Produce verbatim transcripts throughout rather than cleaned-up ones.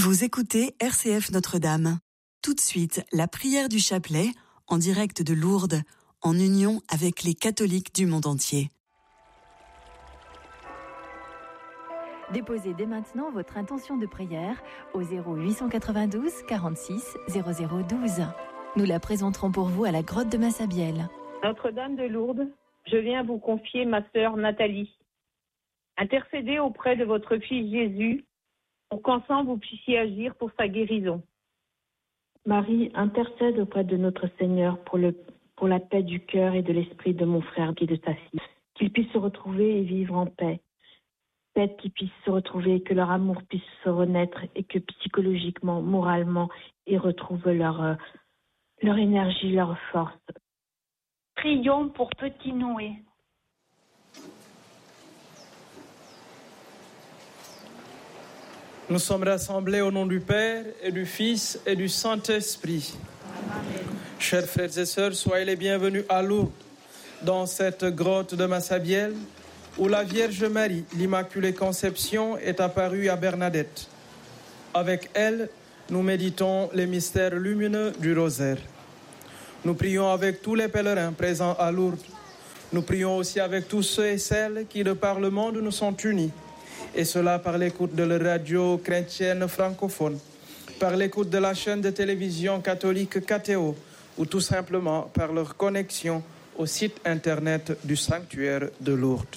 Vous écoutez R C F Notre-Dame. Tout de suite, la prière du chapelet, en direct de Lourdes, en union avec les catholiques du monde entier. Déposez dès maintenant votre intention de prière au zéro huit cent quatre-vingt-douze quarante-six zéro zéro douze. Nous la présenterons pour vous à la grotte de Massabielle. Notre-Dame de Lourdes, je viens vous confier ma sœur Nathalie. Intercédez auprès de votre fils Jésus pour qu'ensemble vous puissiez agir pour sa guérison. Marie, intercède auprès de notre Seigneur pour, le, pour la paix du cœur et de l'esprit de mon frère et de sa fille, qu'ils puissent se retrouver et vivre en paix. Peut-être qu'ils puissent se retrouver, que leur amour puisse se renaître et que psychologiquement, moralement, ils retrouvent leur, euh, leur énergie, leur force. Prions pour petit Noé. Nous sommes rassemblés au nom du Père et du Fils et du Saint-Esprit. Amen. Chers frères et sœurs, soyez les bienvenus à Lourdes, dans cette grotte de Massabielle, où la Vierge Marie, l'Immaculée Conception, est apparue à Bernadette. Avec elle, nous méditons les mystères lumineux du rosaire. Nous prions avec tous les pèlerins présents à Lourdes. Nous prions aussi avec tous ceux et celles qui, de par le monde, nous sont unis. Et cela par l'écoute de la radio chrétienne francophone, par l'écoute de la chaîne de télévision catholique K T O, ou tout simplement par leur connexion au site internet du sanctuaire de Lourdes.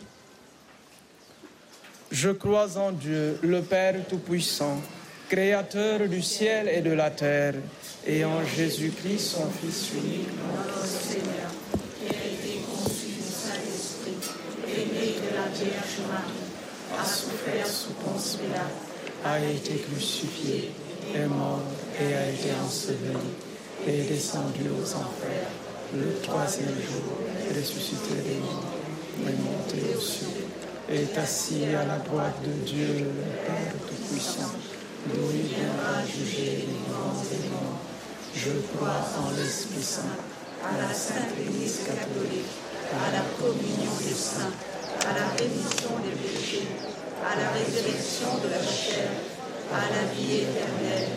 Je crois en Dieu, le Père Tout-Puissant, Créateur du ciel et de la terre, et en Jésus-Christ, son Fils unique, Notre Seigneur, qui a été conçu du Saint-Esprit, est né de la Vierge Marie, a souffert sous Ponce Pilate, a été crucifié, est mort et a été enseveli, et est descendu aux enfers. Le troisième jour, ressuscité des morts, est monté aux cieux, est assis à la droite de Dieu, le Père Tout-Puissant, d'où il viendra juger les vivants et les morts. Je crois en l'Esprit Saint, à la Sainte Église catholique, à la communion des saints, à la rémission des péchés, à la résurrection de la chair, à la vie éternelle.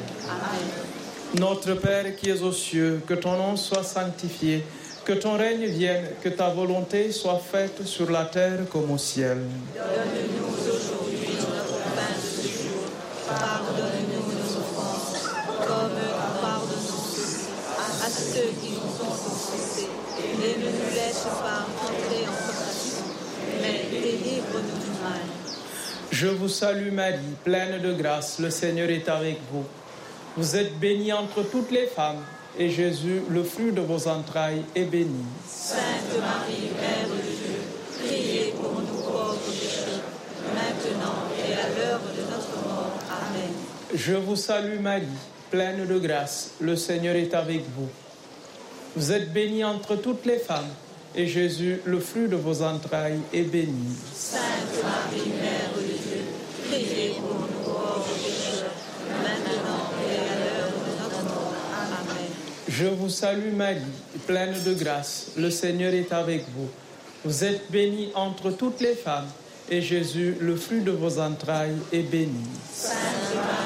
Amen. Notre Père qui es aux cieux, que ton nom soit sanctifié, que ton règne vienne, que ta volonté soit faite sur la terre comme au ciel. Donne-nous aujourd'hui notre pain de ce jour. Pardonne-nous nos offenses, comme nous pardonnons aussi à ceux qui nous ont offensés. Et ne nous laisse pas entrer en tentation, mais délivre-nous du mal. Je vous salue Marie, pleine de grâce, le Seigneur est avec vous. Vous êtes bénie entre toutes les femmes, et Jésus, le fruit de vos entrailles, est béni. Sainte Marie, Mère de Dieu, priez pour nous pauvres pécheurs, maintenant et à l'heure de notre mort. Amen. Je vous salue Marie, pleine de grâce, le Seigneur est avec vous. Vous êtes bénie entre toutes les femmes, et Jésus, le fruit de vos entrailles, est béni. Sainte Marie, Mère de Dieu, priez pour nous pauvres pécheurs, maintenant et à l'heure de notre mort. Amen. Je vous salue Marie, pleine de grâce, le Seigneur est avec vous. Vous êtes bénie entre toutes les femmes, et Jésus, le fruit de vos entrailles, est béni. Sainte Marie,